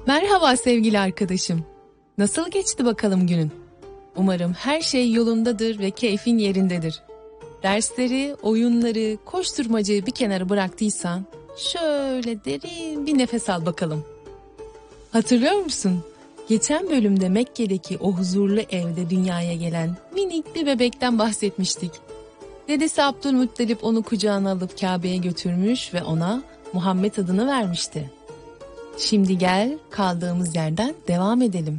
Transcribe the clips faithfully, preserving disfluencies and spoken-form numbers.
Merhaba sevgili arkadaşım. Nasıl geçti bakalım günün? Umarım her şey yolundadır ve keyfin yerindedir. Dersleri, oyunları, koşturmacayı bir kenara bıraktıysan şöyle derin bir nefes al bakalım. Hatırlıyor musun? Geçen bölümde Mekke'deki o huzurlu evde dünyaya gelen minik bir bebekten bahsetmiştik. Dedesi Abdülmuttalip onu kucağına alıp Kabe'ye götürmüş ve ona Muhammed adını vermişti. Şimdi gel kaldığımız yerden devam edelim.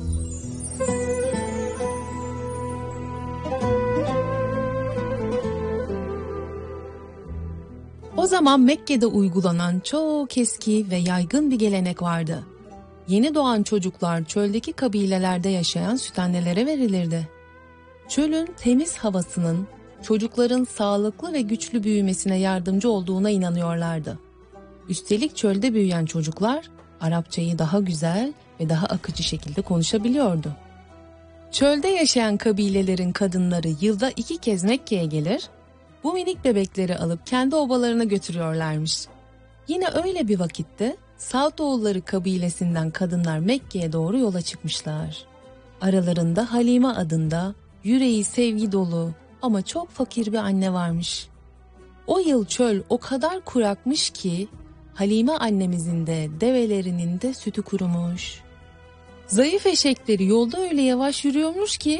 O zaman Mekke'de uygulanan çok eski ve yaygın bir gelenek vardı. Yeni doğan çocuklar çöldeki kabilelerde yaşayan sütannelere verilirdi. Çölün temiz havasının çocukların sağlıklı ve güçlü büyümesine yardımcı olduğuna inanıyorlardı. Üstelik çölde büyüyen çocuklar Arapçayı daha güzel ve daha akıcı şekilde konuşabiliyordu. Çölde yaşayan kabilelerin kadınları yılda iki kez Mekke'ye gelir, bu minik bebekleri alıp kendi obalarına götürüyorlarmış. Yine öyle bir vakitte Saltoğulları kabilesinden kadınlar Mekke'ye doğru yola çıkmışlar. Aralarında Halime adında yüreği sevgi dolu ama çok fakir bir anne varmış. O yıl çöl o kadar kurakmış ki Halime annemizin de develerinin de sütü kurumuş. Zayıf eşekleri yolda öyle yavaş yürüyormuş ki